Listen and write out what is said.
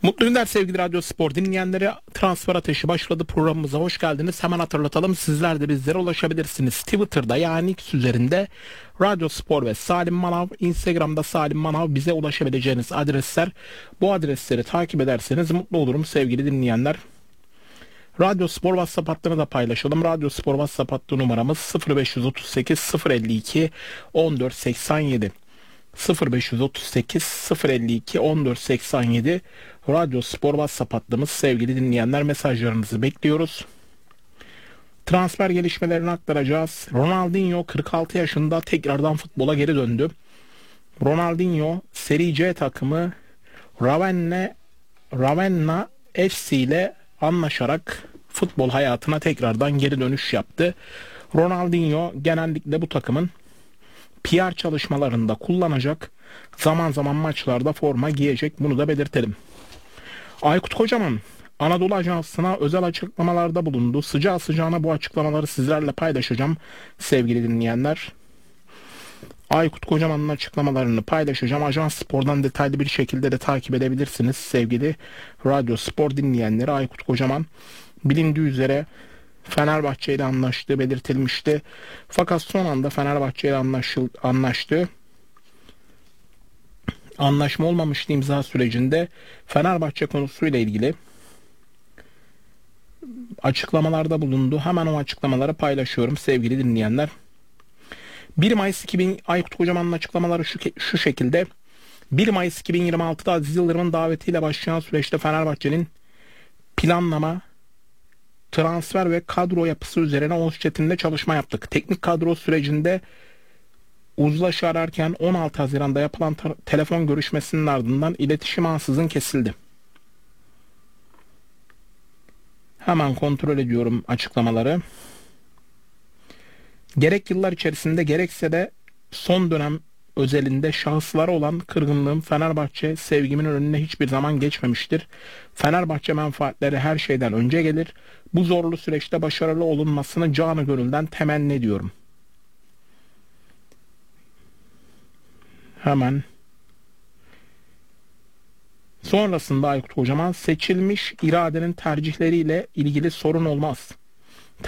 Mutlu günler sevgili Radyo Spor dinleyenleri. Transfer Ateşi başladı, programımıza hoş geldiniz. Hemen hatırlatalım, sizler de bizlere ulaşabilirsiniz. Twitter'da yani X üzerinde Radyo Spor ve Salim Manav, Instagram'da Salim Manav, bize ulaşabileceğiniz adresler. Bu adresleri takip ederseniz mutlu olurum sevgili dinleyenler. Radyo Spor WhatsApp hattını da paylaşalım. Radyo Spor WhatsApp hattı numaramız 0538 052 1487. 0538 052 1487 Radyo Spor WhatsApp hattımız. Sevgili dinleyenler, mesajlarınızı bekliyoruz. Transfer gelişmelerini aktaracağız. Ronaldinho 46 yaşında tekrardan futbola geri döndü. Ronaldinho Serie C takımı Ravenna FC ile anlaşarak futbol hayatına tekrardan geri dönüş yaptı. Ronaldinho genellikle bu takımın PR çalışmalarında kullanacak. Zaman zaman maçlarda forma giyecek. Bunu da belirtelim. Aykut Kocaman Anadolu Ajansı'na özel açıklamalarda bulundu. Sıcağı sıcağına bu açıklamaları sizlerle paylaşacağım sevgili dinleyenler. Aykut Kocaman'ın açıklamalarını paylaşacağım. Ajans Spor'dan detaylı bir şekilde de takip edebilirsiniz sevgili Radyo Spor dinleyenleri. Aykut Kocaman bilindiği üzere Fenerbahçe ile anlaştığı belirtilmişti. Fakat son anda Fenerbahçe ile anlaştı. Anlaşma olmamıştı imza sürecinde. Fenerbahçe konusuyla ilgili açıklamalarda bulundu. Hemen o açıklamaları paylaşıyorum sevgili dinleyenler. 1 Mayıs 2000 Aykut Kocaman'ın açıklamaları şu şekilde. 1 Mayıs 2026'da Aziz Yıldırım'ın davetiyle başlayan süreçte Fenerbahçe'nin planlama, transfer ve kadro yapısı üzerine Oğuz Çetin'le çalışma yaptık. Teknik kadro sürecinde uzlaşı ararken 16 Haziran'da yapılan telefon görüşmesinin ardından iletişim ansızın kesildi. Hemen kontrol ediyorum açıklamaları. Gerek yıllar içerisinde gerekse de son dönem özelinde şahıslara olan kırgınlığım Fenerbahçe sevgimin önüne hiçbir zaman geçmemiştir. Fenerbahçe menfaatleri her şeyden önce gelir. Bu zorlu süreçte başarılı olunmasını canı gönülden temenni ediyorum. Hemen. Sonrasında Aykut Kocaman, seçilmiş iradenin tercihleriyle ilgili sorun olmaz.